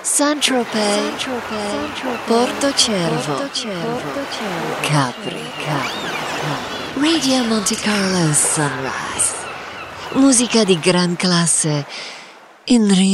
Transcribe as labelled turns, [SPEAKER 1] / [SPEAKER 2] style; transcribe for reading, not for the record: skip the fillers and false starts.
[SPEAKER 1] Saint-Tropez, Porto Cervo, Capri, Radio Monte Carlo Sunrise. Musica di gran classe in